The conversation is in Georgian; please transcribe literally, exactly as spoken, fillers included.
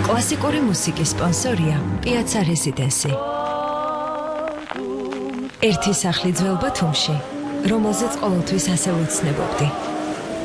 კლასიკური მუსიკის სპონსორია პიაცა რეზიდენსი. ერთი სახლი ძველ ბათუმში, რომელზეც ყოველთვის ასე ვუცნებობდი.